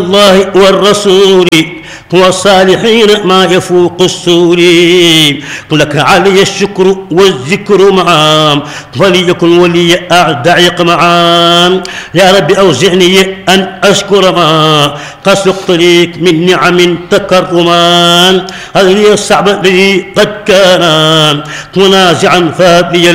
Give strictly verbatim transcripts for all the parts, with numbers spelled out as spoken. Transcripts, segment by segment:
الله والرسول والصالحين ما يفوق السور. لك علي الشكر والذكر معا وليكن ولي أعدعق معا. يا رب أوزعني أن أشكر ما قد سقت ليك من نعم تكرما. هذه الصعب الذي قد كان منازعا فابلي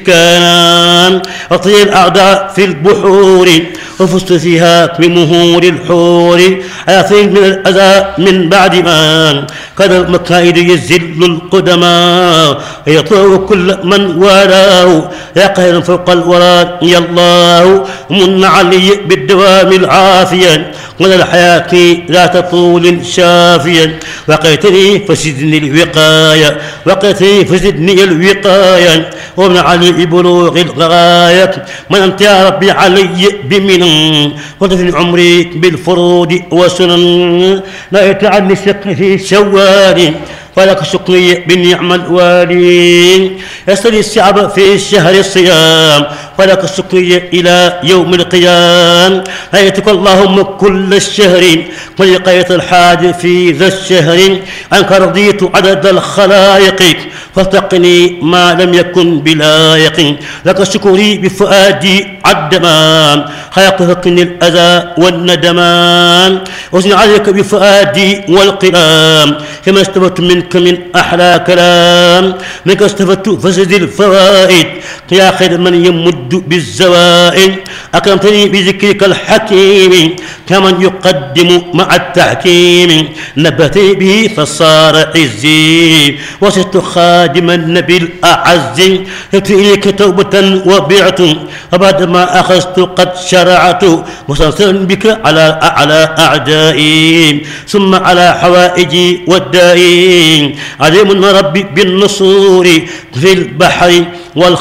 الإسكان. أطير الأعداء في البحور وفزت فيها بمهور الحور. آثم من الأذى من بعد ما قد المكائد يزل القدماء. يطوع كل من والاه يا قهر فوق الورى يا الله. من علي بالدوام العافية ولا الحياة ذات طول شافيا. وقيتني فزدني الوقاية وقيتني فزدني الوقاية ومن علي بلوغ الغاية. من أنت يا ربي علي بمنن وتفني عمري بالفروض وسنن. لا يتعني الشك في شوال فلك شكري بالنعم الوالي. يسري الشعب في شهر الصيام فلك الشكري إلى يوم القيام. هيتك اللهم كل الشهر ولقيت الحاج في ذا الشهر. أنك رضيت عدد الخلائق فالتقني ما لم يكن بلايق. لك شكري بفؤادي عدما خيقتني الأذى والندمان. وزن عليك بفؤادي والقلام كما استفدت منك من أحلى كلام. منك استفدت فسد الفوائد يا خير من يمد بالزوائد. أكرمتني بذكرك الحكيم كمن يقدم مع التحكيم. نبهتني به فصار عزي وصرت خادم النبي الأعز. جئت إليك توبة وبعت وبعد ما أخذت قد شرعت مستنصرا بك على أعلى أعدائي ثم على حوائجي والدائي. عليم ربي بالنصور في البحر والخ